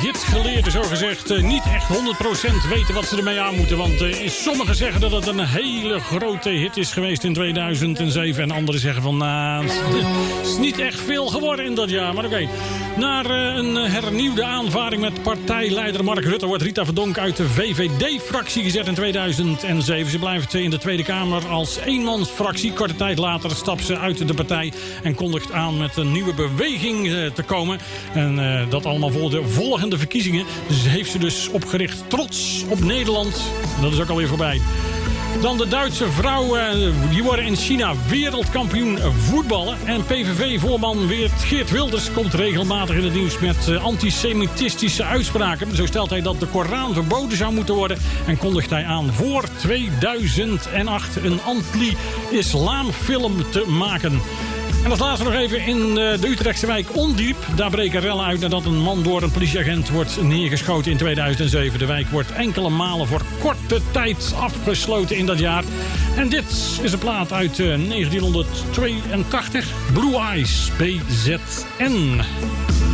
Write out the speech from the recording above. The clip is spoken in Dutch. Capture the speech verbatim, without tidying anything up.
hitgeleerden zogezegd uh, niet echt honderd procent weten wat ze ermee aan moeten. Want uh, sommigen zeggen dat het een hele grote hit is geweest in tweeduizend zeven. En anderen zeggen van, nou, nah, het is niet echt veel geworden in dat jaar. Maar oké, okay. Na uh, een hernieuwde aanvaring met partijleider Mark Rutte wordt Rita Verdonk uit de V V D-fractie gezet in tweeduizend zeven. Ze blijft in de Tweede Kamer als eenmansfractie. Korte tijd later stapt ze uit de partij en kondigt aan met een nieuwe beweging uh, te komen. En uh, dat allemaal voor de volgende verkiezingen. Dus heeft ze dus opgericht Trots op Nederland. Dat is ook alweer voorbij. Dan de Duitse vrouwen, die worden in China wereldkampioen voetballen. En P V V-voorman Geert Wilders komt regelmatig in het nieuws met antisemitistische uitspraken. Zo stelt hij dat de Koran verboden zou moeten worden. En kondigt hij aan voor tweeduizend acht een anti-islamfilm te maken. En als laatste nog even in de Utrechtse wijk Ondiep. Daar breken rellen uit nadat een man door een politieagent wordt neergeschoten in tweeduizend zeven. De wijk wordt enkele malen voor korte tijd afgesloten in dat jaar. En dit is een plaat uit negentienhonderdtweeëntachtig. Blue Eyes, B Z N.